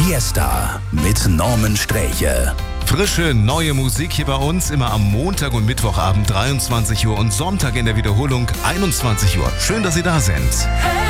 Fiesta mit Norman Sträche. Frische, neue Musik hier bei uns, immer am Montag und Mittwochabend 23 Uhr und Sonntag in der Wiederholung 21 Uhr. Schön, dass Sie da sind.